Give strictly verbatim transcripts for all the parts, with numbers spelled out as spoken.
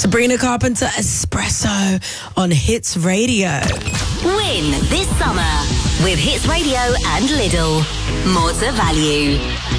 Sabrina Carpenter, Espresso on Hits Radio. Win this summer with Hits Radio and Lidl. More to value.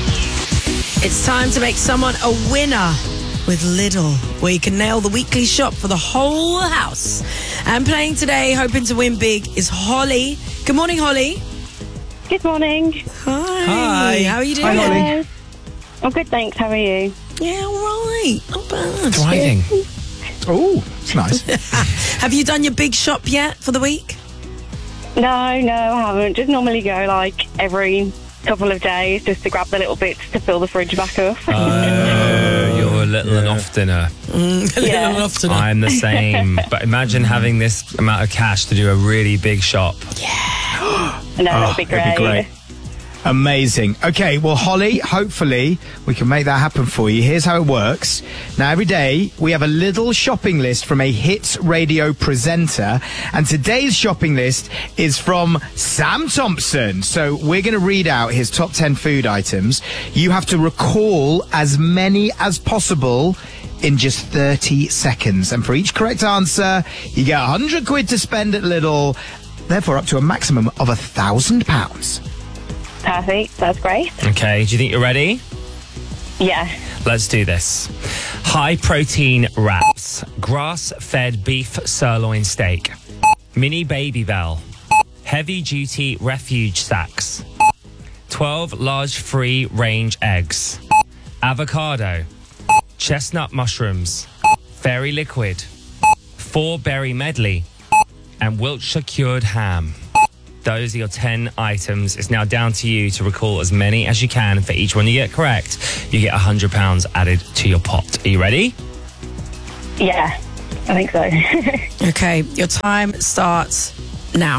It's time to make someone a winner with Lidl, where you can nail the weekly shop for the whole house. And playing today, hoping to win big, is Holly. Good morning, Holly. Good morning. Hi. Hi. How are you doing? Hi, Holly. Hello. I'm good, thanks. How are you? Yeah, all right. Not bad. Thriving. Oh, it's nice. Have you done your big shop yet for the week? No, no, I haven't. Just normally go like every couple of days just to grab the little bits to fill the fridge back up. Oh, you're a little and oftener. Mm, a Yeah. little often. I'm the same. But imagine having this amount of cash to do a really big shop. No, that'd be Oh, great. it'd be great. Amazing. Okay, well, Holly, hopefully we can make that happen for you. Here's how it works. Now, every day we have a little shopping list from a Hits Radio presenter, and today's shopping list is from Sam Thompson. So we're going to read out his top ten food items. You have to recall as many as possible in just thirty seconds. And for each correct answer, you get one hundred quid to spend at Lidl, therefore up to a maximum of one thousand pounds. Perfect. That's great. Okay, do you think you're ready? Yeah. Let's do this. High protein wraps, grass fed beef sirloin steak, mini Baby Bell, heavy duty refuge sacks, twelve large free range eggs, avocado, chestnut mushrooms, fairy liquid, four berry medley, and Wiltshire cured ham. Those are your ten items. It's now down to you to recall as many as you can. For each one you get correct, you get one hundred pounds added to your pot. Are you ready? Yeah. I think so. Okay, your time starts now.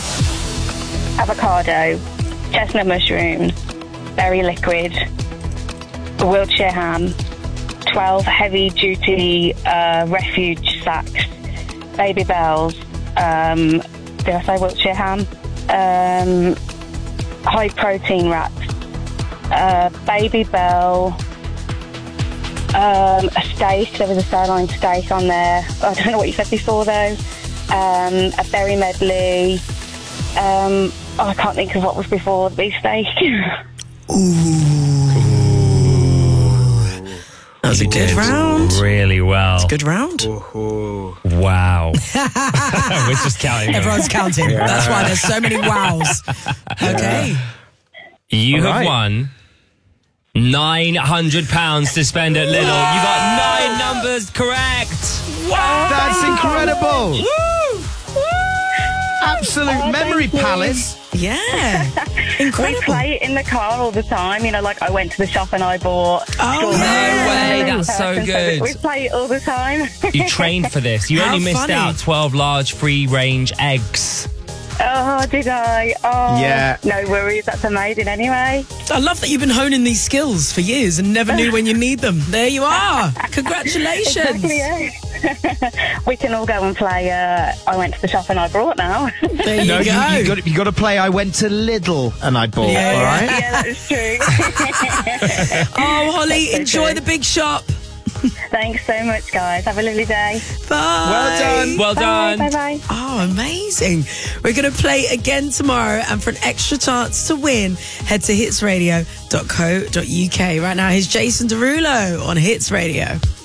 Avocado, chestnut mushrooms, berry liquid, Wiltshire ham, twelve heavy duty uh, refuge sacks, Baby Bells, um, did I say Wiltshire ham? Um, high protein wraps, uh, Baby Bell, um, a steak. There was a sirloin steak on there. I don't know what you said before though. Um, a berry medley. Um, oh, I can't think of what was before the beefsteak. That was a You good did round. really well. Good round. Wow. We're just counting. Everyone's counting. That's why there's so many wows. Okay. You All have right. won nine hundred pounds to spend at Lidl. You got nine numbers correct. Wow. That's incredible. Absolute Oh, memory thank you. palace. Yeah. We Incredible. play it in the car all the time. You know, like I went to the shop and I bought. Oh, strawberries no way, and that's so person, good. We play it all the time. You trained for this. You How only missed funny. out twelve large free range eggs. Oh, did I? Oh, Yeah. No worries. That's amazing. Anyway, I love that you've been honing these skills for years and never knew when you need them. There you are. Congratulations. exactly. Yeah. We can all go and play. Uh, I went to the shop and I brought now. There you No, go. you, you got you got to play. I went to Lidl and I bought. Yeah. All right. Yeah, that is true. Oh, Holly, That's so enjoy good. the big shop. Thanks so much, guys. Have a lovely day. Bye. Well done. Well done. Bye bye. Oh, amazing. We're going to play again tomorrow, and for an extra chance to win, head to hits radio dot co dot uk. Right now, here's Jason Derulo on Hits Radio.